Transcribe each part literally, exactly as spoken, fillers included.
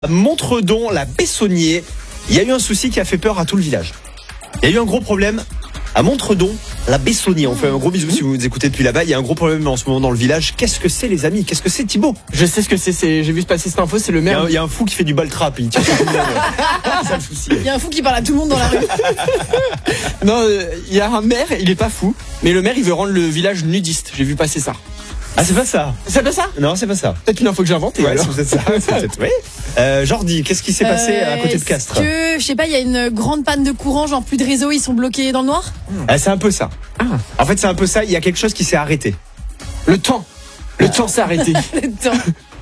Montredon, la Bessonnier, il y a eu un souci qui a fait peur à tout le village. Il y a eu un gros problème à Montredon, la Bessonnier. On fait un gros bisou si vous nous écoutez depuis là-bas. Il y a un gros problème en ce moment dans le village. Qu'est-ce que c'est, les amis? Qu'est-ce que c'est, Thibaut? Je sais ce que c'est, c'est... j'ai vu passer cette info, c'est le Il y, a maire. un, il y a un fou qui fait du baltrap. Il tire sur tout le monde. C'est ça le souci. Il y a un fou qui parle à tout le monde dans la rue. Non, euh, il y a un maire, il est pas fou, mais le maire il veut rendre le village nudiste. J'ai vu passer ça. Ah, c'est pas ça? C'est pas ça? Non, c'est pas ça. Peut-être une info que j'ai inventée. Ouais, alors. c'est peut-être ça. C'est peut-être, ouais. Euh, Jordi, qu'est-ce qui s'est passé à côté de Castres? Est-ce que, je sais pas, il y a une grande panne de courant, genre plus de réseau, ils sont bloqués dans le noir? Ah, c'est un peu ça. Ah. En fait, c'est un peu ça. Il y a quelque chose qui s'est arrêté. Le temps. Le temps s'est arrêté. Le temps.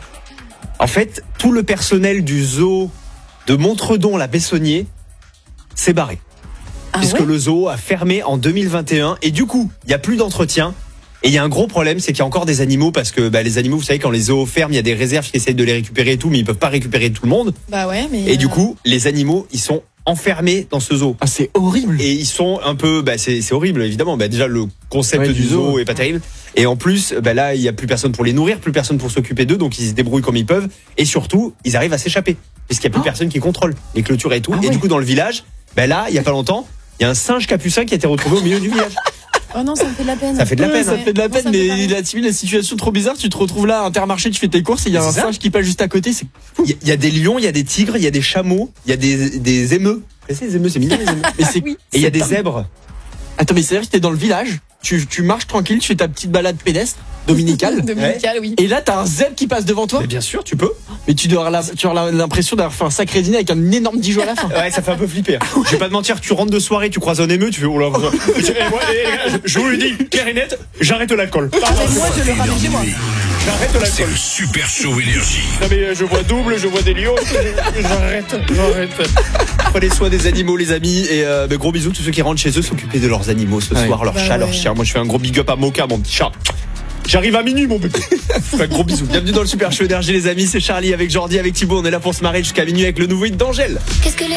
En fait, tout le personnel du zoo de Montredon, la Bessonnier, s'est barré. Ah puisque ouais le zoo a fermé en deux mille vingt et un. Et du coup, il n'y a plus d'entretien. Et il y a un gros problème, c'est qu'il y a encore des animaux, parce que bah, les animaux, vous savez, quand les zoos ferment, il y a des réserves qui essayent de les récupérer et tout, mais ils peuvent pas récupérer tout le monde. Bah ouais, mais. Et euh... du coup, les animaux, ils sont enfermés dans ce zoo. Ah, c'est horrible. Et ils sont un peu, bah, c'est, c'est horrible, évidemment. Bah, déjà, le concept Ouais, du, du zoo zoo. est pas terrible. Et en plus, bah, là, il y a plus personne pour les nourrir, plus personne pour s'occuper d'eux, donc ils se débrouillent comme ils peuvent. Et surtout, ils arrivent à s'échapper, puisqu'il y a plus Oh. personne qui contrôle les clôtures et tout. Ah et ouais. du coup, dans le village, bah, là, il y a pas longtemps, il y a un singe capucin qui a été retrouvé au milieu du village. Oh non, ça me fait de la peine. Ça fait de la Ouais, peine, ça hein. fait de la Moi, ça peine, me fait mais pas la, tu vis la situation trop bizarre. Tu te retrouves là à Intermarché, tu fais tes courses et il y a Mais un c'est ça. singe qui passe juste à côté. C'est Il y, a- il y a des lions, il y a des tigres, il y a des chameaux, il y a des, des émeux. Vous savez, les émeux, c'est mignon, les émeux. mais c'est Oui. Et il y a c'est des dingue. zèbres. Attends, mais c'est-à-dire que t'es dans le village, tu, tu marches tranquille, tu fais ta petite balade pédestre dominicale. Dominical, oui. Et là, t'as un zèbre qui passe devant toi. Mais bien sûr, tu peux. Mais tu dois avoir la- tu as l'impression d'avoir fait un sacré dîner avec un énorme Dijon à la fin. Ouais, ça fait un peu flipper. Je vais pas te mentir, tu rentres de soirée, tu croises un émeu, tu fais, oh là, eh, moi, eh, je vous le dis, clair et net, j'arrête l'alcool. Ah, mais moi, je le ramène chez moi. J'arrête C'est l'alcool. le Super Show Énergie. Non mais je vois double, je vois des lions, j'arrête, j'arrête. Prenez soin des animaux, les amis, et euh, bah, gros bisous tous ceux qui rentrent chez eux s'occuper de leurs animaux ce Ouais. soir, leurs Bah chats, leurs ouais. chiens. Moi je fais un gros big up à Moka, mon petit chat. J'arrive à minuit, mon bébé. Un gros bisou. Bienvenue dans le Super Show Énergie, les amis. C'est Charlie avec Jordi, avec Thibaut. On est là pour se marrer jusqu'à minuit avec le nouveau hit d'Angèle. Qu'est-ce que les